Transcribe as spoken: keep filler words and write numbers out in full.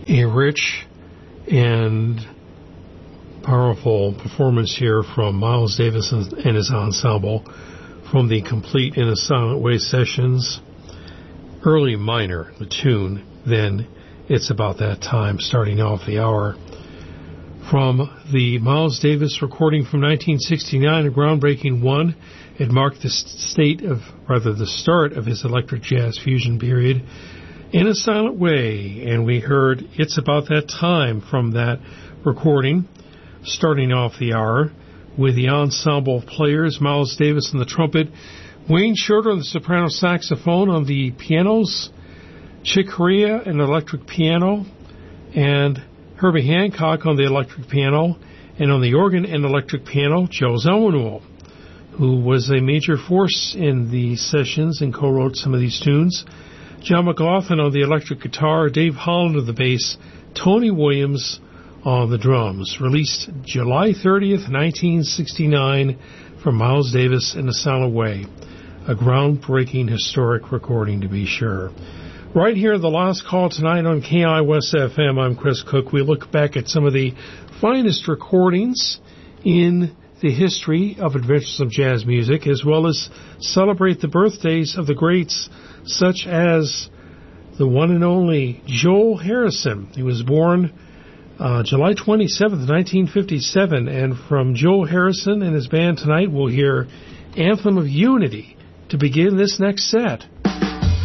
A rich and powerful performance here from Miles Davis and his ensemble from the Complete in a Silent Way sessions. Early minor, the tune, then It's About That Time, starting off the hour. From the Miles Davis recording from nineteen sixty-nine, a groundbreaking one. It marked the state of, rather the start of his electric jazz fusion period in a silent way, and we heard It's About That Time from that recording, starting off the hour with the ensemble of players, Miles Davis on the trumpet, Wayne Shorter on the soprano saxophone, on the pianos, Chick Corea on the electric piano, and Herbie Hancock on the electric piano, and on the organ and electric piano, Joe Zawinul, who was a major force in the sessions and co-wrote some of these tunes. John McLaughlin on the electric guitar, Dave Holland on the bass, Tony Williams on the drums. Released July thirtieth, nineteen sixty-nine from Miles Davis in a Silent Way. A groundbreaking, historic recording, to be sure. Right here, the last call tonight on K I West F M. I'm Chris Cook. We look back at some of the finest recordings in the history of Adventures of Jazz Music, as well as celebrate the birthdays of the greats, such as the one and only Joel Harrison. He was born uh, July twenty-seventh, nineteen fifty-seven, and from Joel Harrison and his band tonight, we'll hear Anthem of Unity to begin this next set.